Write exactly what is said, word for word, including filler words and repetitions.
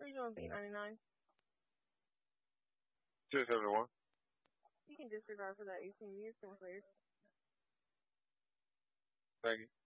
What are you doing, B ninety-nine? Cheers, everyone. You can disregard for that eighteen years, please. Thank you.